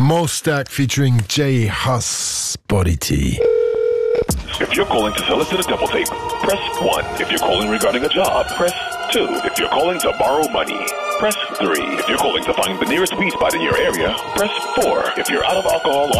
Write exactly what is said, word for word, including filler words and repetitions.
Mostak featuring J Huss, Body T. If you're calling to sell us a double tape, press one. If you're calling regarding a job, press two. If you're calling to borrow money, press three. If you're calling to find the nearest weed spot in your area, press four. If you're out of alcohol on